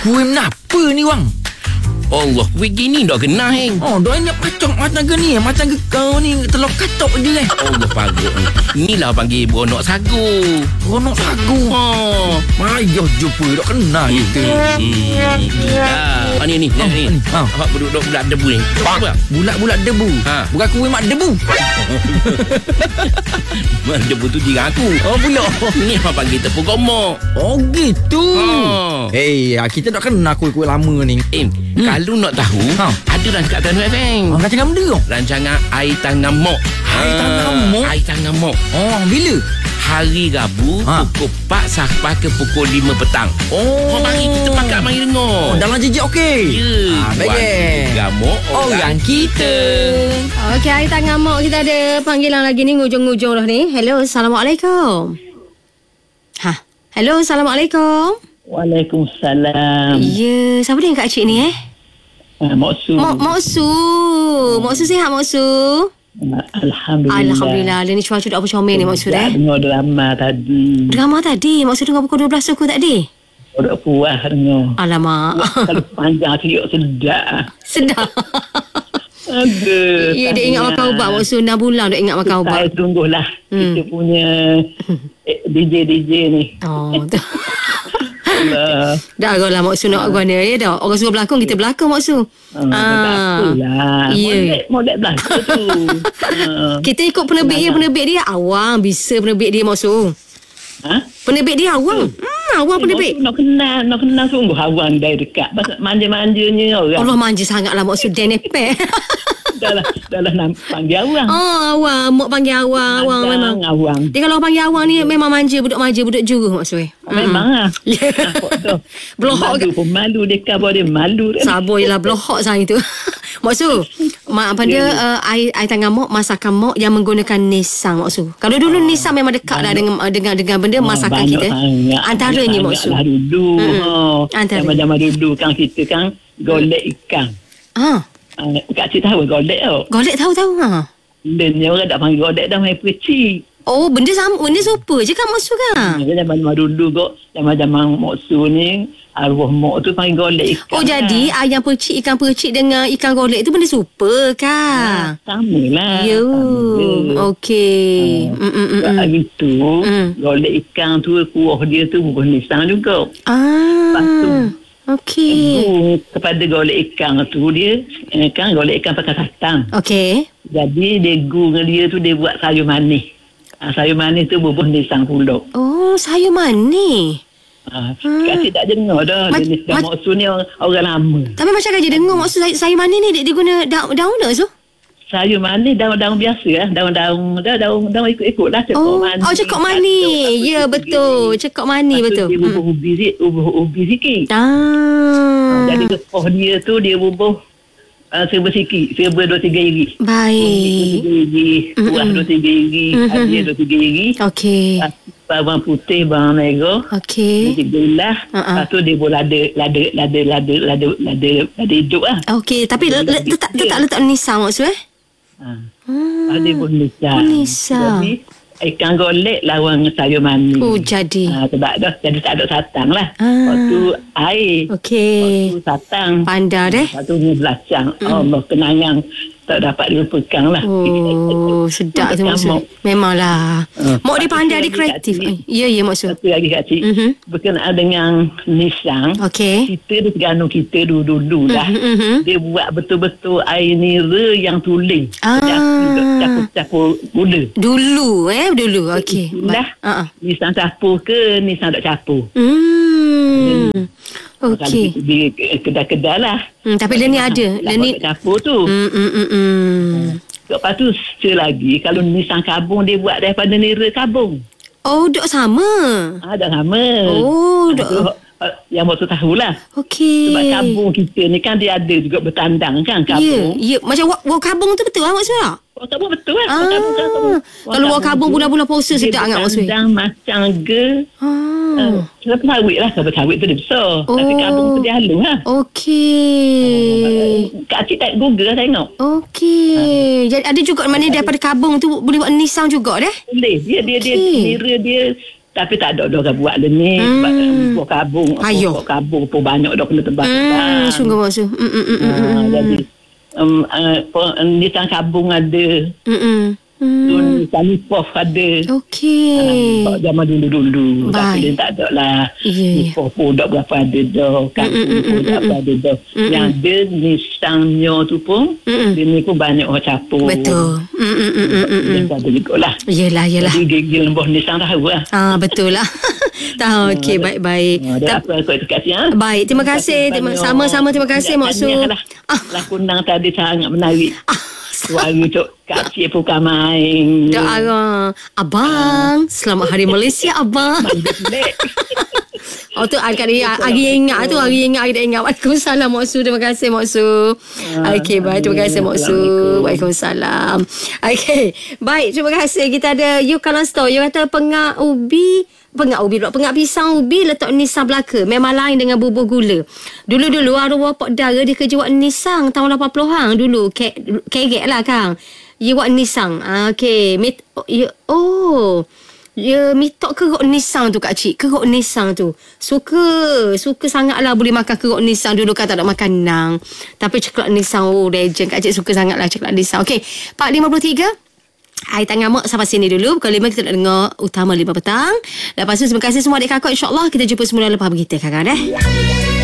Kuih kenapa ni bang? Allah, begini dah kena heng. Oh, dah ingat pacok matang ke ni? Matang ke kau ni telur katok je kan? Allah parut ni. Inilah panggil beronok sagu. Beronok sagu. Oh. Mayah jumpa dah kena kita. Ni. Awak budak debu ni. Apa? Bulat-bulat debu. Bukan kuih mak debu. Mak debu tu jiran aku. Oh, pula. Ni apa panggil tepung gomok. Oh, gitu. Kita dah kena kuih-kuih lama ni. Kalau nak tahu, ada rancangan FM. Rancangan benda tu? Rancangan Air Tangan Mok. Air Tangan Mok. Oh, bila? Hari Rabu pukul 4 sampai ke pukul 5 petang. Mari kita pakat mari dengar. Dalam jejak okey. Ya. Baik. Gamok orang kita. Okey, Air Tangan Mok kita ada panggilan lagi ni, ngujung-ngujung dah ni. Hello, Assalamualaikum. Hello, Assalamualaikum. Waalaikumsalam. Ya, siapa dia Kak Cik ni Mak Su. Mak Su sihat Mak Su? Alhamdulillah. Dia ni cuaca dah apa comel ni Mak Su dah. Dengar drama tadi. Drama tadi? Mak Su dengar pukul 12 aku tadi? Udah puas dengar. Alamak. Kalau panjang siap sedap. Sedap. Aduh. Ya, dia ingat makan ubat Mak Su. 6 bulan dia ingat makan ubat. Saya tunggulah kita punya DJ ni. Oh, tu. Dah agaklah Mak Su nak guna ya dah. Orang suruh berlakon, kita berlakon Mak Su. Tak apalah. Ya. Model belakang tu. Kita ikut penerbit dia awang. Bisa penerbit dia Mak Su. Penerbit dia awang. Awang penerbit. Nak kenal sungguh awang dari dekat. Manja-manjanya orang. Allah manja sangatlah Mak Su. Dia nepek. Dah panggil awang. Awang. Mak panggil awang. Awang memang. Awang. Dia kalau panggil awang ni memang manja, budak juruh Mak Su. Memang lah. Belohok pun malu. Dia kabar dia malu. Sabar je lah belohok saya tu. Mak Su, apa dia air tangan Mak, masakan Mak yang menggunakan nisang Mak Su. Kalau dulu nisang memang dekat lah dengan benda masakan kita. Antaranya Mak Su. Dulu. Zaman-zaman dulu kan kita kan golek ikan. Kak Cik tahu golek tau. Golek tahu. Dan orang tak panggil golek dah main percik. Oh, benda sama, benda super je kan Mak Su kan? Zaman-zaman dulu kok, zaman-zaman Mak Su ni, arwah Mak tu panggil golek ikan. Oh, jadi ayam percik, ikan percik dengan ikan golek tu benda super kan? Sama lah. Ya, okey. Gitu, golek ikan tu, kuah dia tu bukan nisang juga. Lepas tu, okey. Kepada golek ikan tu dia kan golek ikan pakai satang. Okey. Jadi dia dengan dia tu dia buat sayur manis. Sayur manis tu bubuh nisang pula. Oh, sayur manis. Kak Cik tak dengar dah. Maksud ni orang lama. Tapi macam je dengar maksud sayur manis ni dia guna daun tak so? Sayur manis daun-daun biasa lah. Daun ikut-ikut lah. Cekok manis. Ya, betul. Cekok manis betul. Dia bubuh ubi sikit. Jadi lepas dia tu dia bubuh serba sikit. Serba 2-3 iri. Baik. 2-3 iri. Kuah 2-3 iri. Hadir 2-3 iri. Okey. Bawang putih, bawang merah. Okey. Dia belah. Lepas tu dia boleh lada hidup lah. Okey. Tapi letak nisang maksud Dia pun nisang. Jadi ikan golek lawan sayur manis. Jadi. Sebab dah jadi tak ada satang lah. Lepas tu air. Okey. Lepas tu satang. Pandai deh. Lepas tu ni belacang. Allah, kenangan tak dapat dilupakan lah. Oh, sedap tu maksud. Memanglah. Mak dia pandai, dia kreatif. Ya, maksud. Satu lagi Kak Cik. Berkenaan dengan nisang. Okey. Kita di Terengganu kita dulu dah. Dia buat betul-betul air nira yang tuling. Campur gula. Dulu. Okey. Dah. Nisang campur ke nisang tak campur. Okey. Di kedai-kedai lah. Tapi dia ni ada. Dia ni campur tu. Lepas tu selagi kalau nisang kabung dia buat daripada nira kabung. Oh, dok sama. Dah sama. Oh, dok. Yang maksud tahulah. Okey. Sebab kabung kita ni kan dia ada juga bertandang kan kabung. Ya. Macam wak kabung tu betul lah maksudnya? Wak kabung betul lah. Kalau wak kabung bulan-bulan puasa sedap sangat maksudnya. Dia macam ge. Kelapa sawit lah. Kelapa sawit tu dia besar. Tapi kabung tu dia halus lah. Okey. Kak Cik tak Google lah tengok. Okey. Jadi ada juga mana daripada kabung tu boleh buat nisang juga dah? Boleh. Dia nira dia Tapi tak ada orang buat dah ni. Buat kabung. Ayo. Buat kabung pun banyak dah kena tebak. Sungguh Mak Su. Jadi nisang kabung ada. Nipoh ada. Okey. Zaman dulu. Tapi dia tak ada lah. Nipoh pun tak berapa ada dah. Kabung pun tak berapa ada dah. Yang dia nisangnya tu pun, dia ni pun banyak orang capur. Betul. Dia tak ada juga lah. Yelah. Jadi gigil lembah nisang tahu lah. Betul lah. Tahu. Okey, baik. Ada apa aku kasih. Baik, terima kasih. Sama-sama terima kasih Mak Su. Lakundang tadi sangat menarik. Suara tu Kak Cik Puka main. Abang, selamat Hari Malaysia Abang. Tu hari ingat tu, hari ingat hari dah ingat. Waalaikumsalam Mak Su, terima kasih Mak Su. Okey, baik, terima kasih Mak Su. Waalaikumsalam. Okey, baik, terima kasih. Kita ada You Kalang Store. You kata pengak pisang ubi letak nisang belaka. Memang lain dengan bubur gula. Dulu arwah Pak Dara dia kerja buat nisang tahun 80-an dulu. Kerek lah Kang. Dia buat nisang. Okey. Ya, mitok kerok nisang tu Kak Cik. Kerok nisang tu. Suka sangat lah boleh makan kerok nisang. Dulu kan tak nak makan nang. Tapi coklat nisang, legend. Kak Cik suka sangat lah coklat nisang. Okey, 4.53. Air tangan mak sampai sini dulu. Pukul 5 kita nak dengar Utama 5 petang. Lepas tu terima kasih semua adik kakak. InsyaAllah kita jumpa semula lepas berita kakak